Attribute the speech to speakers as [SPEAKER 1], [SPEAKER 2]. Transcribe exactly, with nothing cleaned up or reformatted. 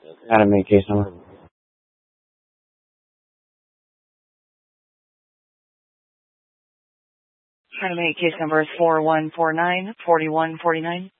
[SPEAKER 1] Item eight case number.
[SPEAKER 2] Item eight case number is four one four nine, four one four nine.